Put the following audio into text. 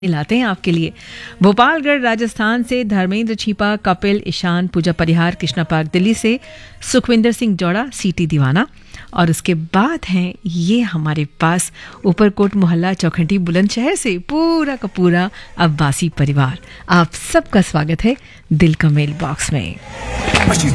लाते हैं आपके लिए। भोपालगढ़ राजस्थान से धर्मेंद्र छीपा, कपिल, ईशान, पूजा परिहार, कृष्णा पार्क दिल्ली से सुखविंदर सिंह जौड़ा, सीटी दीवाना। और उसके बाद हैं ये हमारे पास ऊपरकोट मोहल्ला चौखंडी बुलंदशहर से पूरा का पूरा अब्बासी परिवार। आप सबका स्वागत है दिल का मेल बॉक्स में।